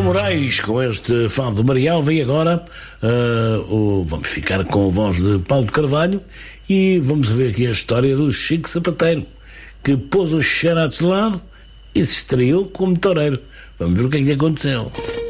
João Moraes, com este fado do Marial, vem agora, vamos ficar com a voz de Paulo de Carvalho e vamos ver aqui a história do Chico Sapateiro, que pôs os xeratos de lado e se estreou como toureiro. Vamos ver o que é que aconteceu.